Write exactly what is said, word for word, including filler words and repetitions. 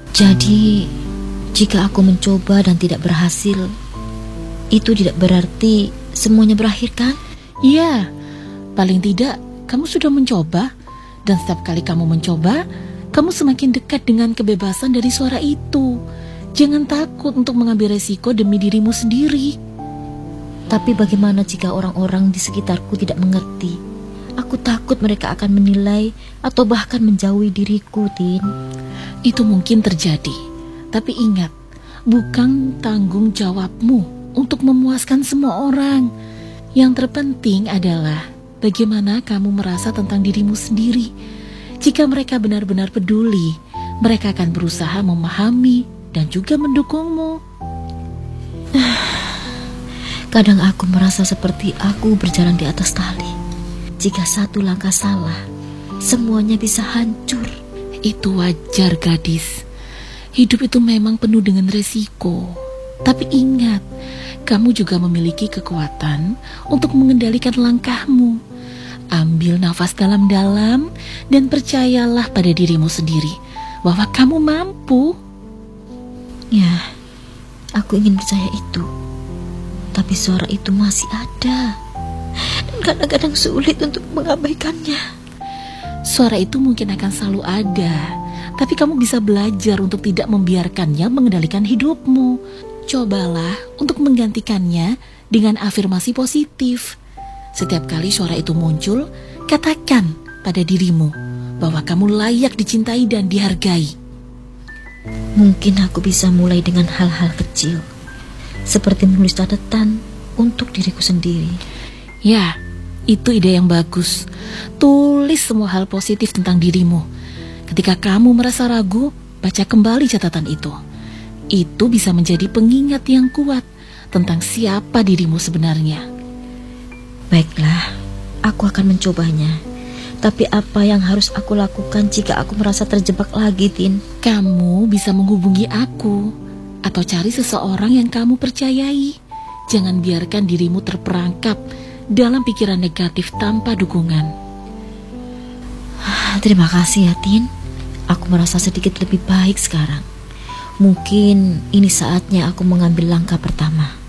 Jadi, jika aku mencoba dan tidak berhasil, itu tidak berarti semuanya berakhir, kan? Iya, paling tidak kamu sudah mencoba. Dan setiap kali kamu mencoba, kamu semakin dekat dengan kebebasan dari suara itu. Jangan takut untuk mengambil resiko demi dirimu sendiri. Tapi bagaimana jika orang-orang di sekitarku tidak mengerti? Aku takut mereka akan menilai atau bahkan menjauhi diriku, Tin. Itu mungkin terjadi. Tapi ingat, bukan tanggung jawabmu untuk memuaskan semua orang. Yang terpenting adalah bagaimana kamu merasa tentang dirimu sendiri. Jika mereka benar-benar peduli, mereka akan berusaha memahami dan juga mendukungmu. Kadang aku merasa seperti aku berjalan di atas tali. Jika satu langkah salah, semuanya bisa hancur. Itu wajar, gadis. Hidup itu memang penuh dengan resiko. Tapi ingat, kamu juga memiliki kekuatan untuk mengendalikan langkahmu. Ambil nafas dalam-dalam dan percayalah pada dirimu sendiri bahwa kamu mampu. Ya, aku ingin percaya itu. Tapi suara itu masih ada. Dan kadang-kadang sulit untuk mengabaikannya. Suara itu mungkin akan selalu ada, tapi kamu bisa belajar untuk tidak membiarkannya mengendalikan hidupmu. Cobalah untuk menggantikannya dengan afirmasi positif. Setiap kali suara itu muncul, katakan pada dirimu bahwa kamu layak dicintai dan dihargai. Mungkin aku bisa mulai dengan hal-hal kecil, seperti menulis catatan untuk diriku sendiri. Ya, itu ide yang bagus. Tulis semua hal positif tentang dirimu. Ketika kamu merasa ragu, baca kembali catatan itu. Itu bisa menjadi pengingat yang kuat tentang siapa dirimu sebenarnya. Baiklah, aku akan mencobanya. Tapi apa yang harus aku lakukan jika aku merasa terjebak lagi, Tin? Kamu bisa menghubungi aku atau cari seseorang yang kamu percayai. Jangan biarkan dirimu terperangkap dalam pikiran negatif tanpa dukungan. Terima kasih ya, Tin. Aku merasa sedikit lebih baik sekarang. Mungkin ini saatnya aku mengambil langkah pertama.